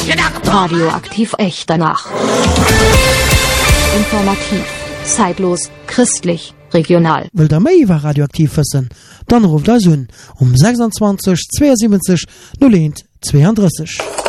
Radioaktiv echt danach. Informativ, zeitlos, christlich, regional. Will der méi iwwer radioaktiv fëssen, dann ruft da hunn 26 72 01 32.